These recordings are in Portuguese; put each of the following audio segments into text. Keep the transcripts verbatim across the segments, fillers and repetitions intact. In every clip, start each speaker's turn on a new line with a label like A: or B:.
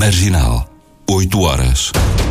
A: Marginal, oito horas.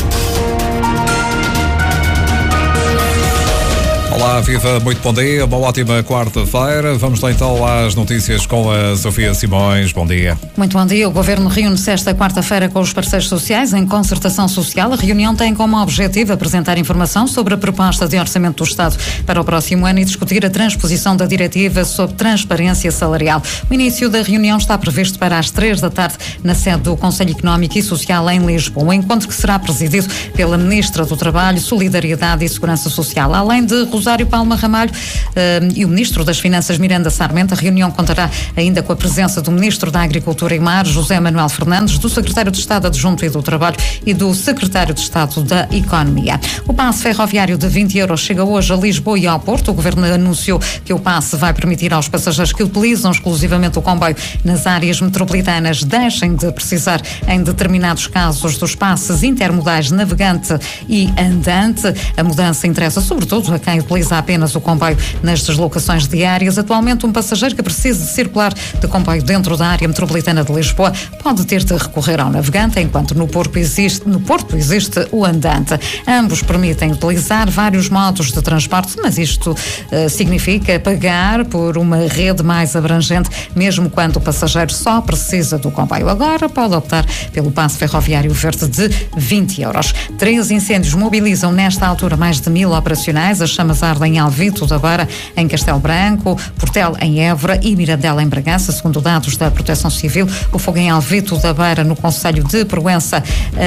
B: Olá, viva, muito bom dia, uma ótima quarta-feira. Vamos lá então às notícias com a Sofia Simões. Bom dia.
C: Muito bom dia. O Governo reúne-se esta quarta-feira com os parceiros sociais em concertação social. A reunião tem como objetivo apresentar informação sobre a proposta de orçamento do Estado para o próximo ano e discutir a transposição da diretiva sobre transparência salarial. O início da reunião está previsto para as três da tarde na sede do Conselho Económico e Social em Lisboa. Um encontro que será presidido pela Ministra do Trabalho, Solidariedade e Segurança Social, além de Rosário Palma Ramalho uh, e o Ministro das Finanças, Miranda Sarmento. A reunião contará ainda com a presença do Ministro da Agricultura e Mar, José Manuel Fernandes, do Secretário de Estado Adjunto e do Trabalho e do Secretário de Estado da Economia. O passe ferroviário de vinte euros chega hoje a Lisboa e ao Porto. O Governo anunciou que o passe vai permitir aos passageiros que utilizam exclusivamente o comboio nas áreas metropolitanas deixem de precisar, em determinados casos, dos passes intermodais navegante e andante. A mudança interessa sobretudo a quem utiliza apenas o comboio nas deslocações diárias. Atualmente, um passageiro que precise circular de comboio dentro da área metropolitana de Lisboa pode ter de recorrer ao navegante, enquanto no Porto existe, no Porto existe o andante. Ambos permitem utilizar vários modos de transporte, mas isto uh, significa pagar por uma rede mais abrangente, mesmo quando o passageiro só precisa do comboio. Agora pode optar pelo passe ferroviário verde de vinte euros. Três incêndios mobilizam nesta altura mais de mil operacionais. As chamas ardem em Alvito da Beira, em Castelo Branco, Portel em Évora e Mirandela em Bragança. Segundo dados da Proteção Civil, o fogo em Alvito da Beira, no concelho de Proença,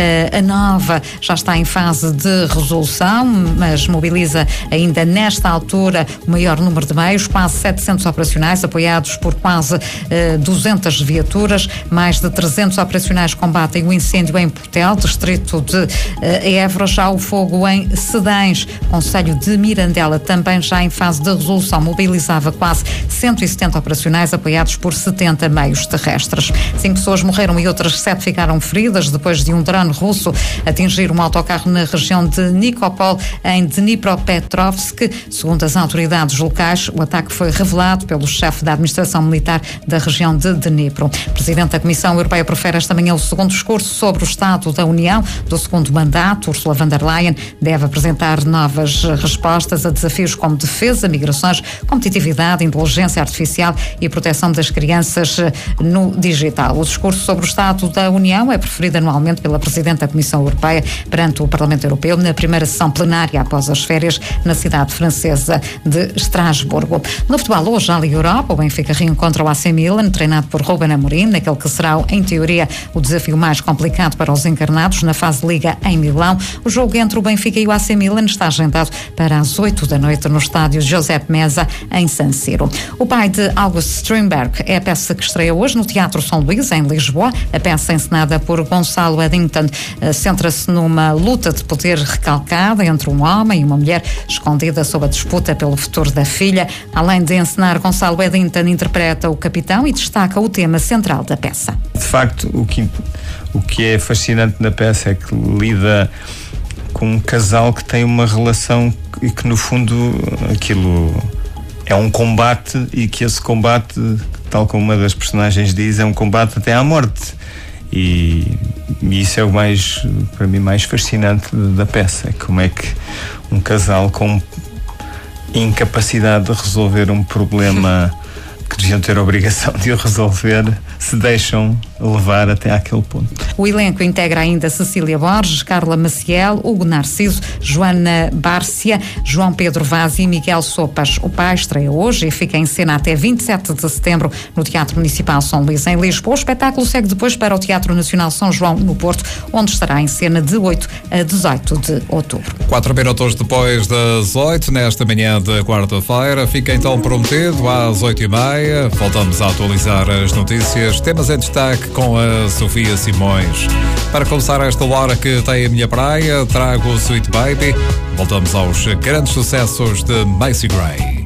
C: a Nova, já está em fase de resolução, mas mobiliza ainda nesta altura o maior número de meios, quase setecentos operacionais, apoiados por quase duzentas viaturas. Mais de trezentos operacionais combatem o incêndio em Portel, distrito de Évora. Já o fogo em Sedães, concelho de Mirandela, também já em fase de resolução, mobilizava quase cento e setenta operacionais apoiados por setenta meios terrestres. Cinco pessoas morreram e outras sete ficaram feridas depois de um drone russo atingir um autocarro na região de Nikopol, em Dnipropetrovsk. Segundo as autoridades locais, o ataque foi revelado pelo chefe da administração militar da região de Dnipro. O presidente da Comissão Europeia profere esta manhã o segundo discurso sobre o Estado da União do segundo mandato. Ursula von der Leyen deve apresentar novas respostas a desafios como defesa, migrações, competitividade, inteligência artificial e proteção das crianças no digital. O discurso sobre o Estado da União é preferido anualmente pela Presidente da Comissão Europeia perante o Parlamento Europeu na primeira sessão plenária após as férias na cidade francesa de Estrasburgo. No futebol, hoje, à Liga Europa, o Benfica reencontra o A C Milan, treinado por Ruben Amorim, naquele que será, em teoria, o desafio mais complicado para os encarnados na fase de Liga em Milão. O jogo entre o Benfica e o A C Milan está agendado para as oito da noite no estádio Giuseppe Meazza, em San Siro. O pai de August Strindberg é a peça que estreia hoje no Teatro São Luís, em Lisboa. A peça, encenada por Gonçalo Eddington, centra-se numa luta de poder recalcada entre um homem e uma mulher escondida sob a disputa pelo futuro da filha. Além de encenar, Gonçalo Eddington interpreta o capitão e destaca o tema central da peça.
D: De facto, o que, o que é fascinante na peça é que lida com um casal que tem uma relação e que, no fundo, aquilo é um combate, e que esse combate, tal como uma das personagens diz, é um combate até à morte. E, e isso é o mais, para mim, mais fascinante da peça. Como é que um casal com incapacidade de resolver um problema que deviam ter a obrigação de o resolver, se deixam levar até àquele ponto.
C: O elenco integra ainda Cecília Borges, Carla Maciel, Hugo Narciso, Joana Bárcia, João Pedro Vaz e Miguel Sopas. O pai estreia hoje e fica em cena até vinte e sete de setembro no Teatro Municipal São Luís, em Lisboa. O espetáculo segue depois para o Teatro Nacional São João, no Porto, onde estará em cena de oito a dezoito de outubro.
B: Quatro minutos depois das oito, nesta manhã de quarta-feira, fica então prometido às oito e meia. Voltamos a atualizar as notícias, temas em destaque com a Sofia Simões. Para começar esta hora que tem a minha praia, trago o Sweet Baby. Voltamos aos grandes sucessos de Macy Gray.